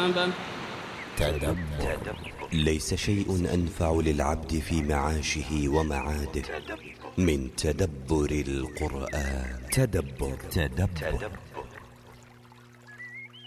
حسابه. تدبر. ليس شيء أنفع للعبد في معاشه ومعاده من تدبر القرآن. تدبر.